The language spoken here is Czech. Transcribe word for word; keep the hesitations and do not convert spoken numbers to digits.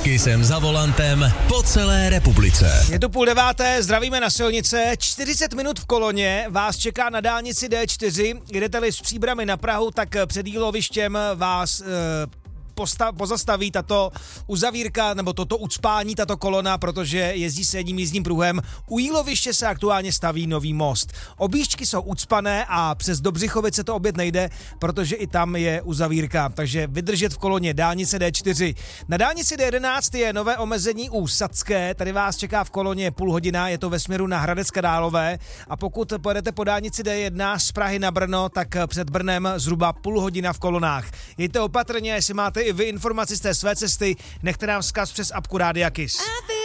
S Kissem za volantem po celé republice. Je tu půl deváté, zdravíme na silnice, čtyřicet minut v koloně, vás čeká na dálnici D čtyři, jdete-li z Příbrami na Prahu, tak před Jílovištěm vás... E, Postav, pozastaví tato uzavírka nebo toto ucpání, tato kolona, protože jezdí se jedním jízdním pruhem. U Jíloviště se aktuálně staví nový most. Objížďky jsou ucpané a přes Dobřichovic se to obět nejde, protože i tam je uzavírka. Takže vydržet v koloně dálnice D čtyři. Na dálnici D jedenáct je nové omezení u Sadské. Tady vás čeká v koloně půl hodina, je to ve směru na Hradec Králové. A pokud pojedete po dálnici D jedna z Prahy na Brno, tak před Brnem zhruba půl hodina v kolonách. Jděte opatrně, jestli máte i vy informaci z té své cesty, nechte nám vzkaz přes apku Rádia Kiss.